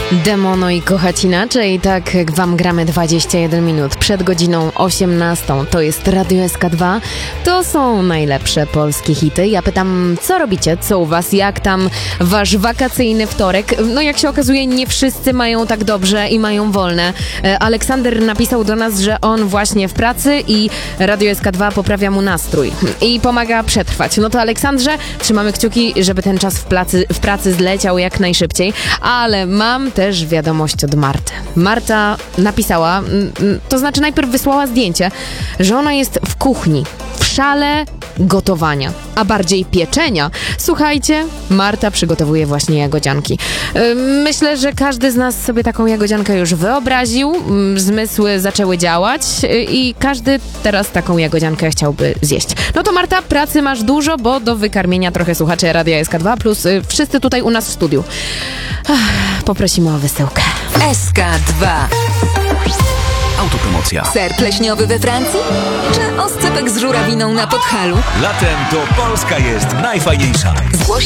Demono i kochać inaczej, tak jak wam gramy 21 minut przed godziną 18. To jest Radio SK2. To są najlepsze polskie hity. Ja pytam, co robicie? Co u was? Jak tam wasz wakacyjny wtorek? No jak się okazuje, nie wszyscy mają tak dobrze i mają wolne. Aleksander napisał do nas, że on właśnie w pracy i Radio SK2 poprawia mu nastrój i pomaga przetrwać. No to Aleksandrze, trzymamy kciuki, żeby ten czas w pracy zleciał jak najszybciej. Ale mam też wiadomość od Marty. Marta napisała, to znaczy najpierw wysłała zdjęcie, że ona jest w kuchni, w szale gotowania, a bardziej pieczenia. Słuchajcie, Marta przygotowuje właśnie jagodzianki. Myślę, że każdy z nas sobie taką jagodziankę już wyobraził, zmysły zaczęły działać i każdy teraz taką jagodziankę chciałby zjeść. No to Marta, pracy masz dużo, bo do wykarmienia trochę słuchaczy Radia SK2 plus wszyscy tutaj u nas w studiu. Poprosimy o wysyłkę. SK2. Autopromocja. Ser pleśniowy we Francji? Czy oscypek z żurawiną na Podhalu? Latem to Polska jest najfajniejsza.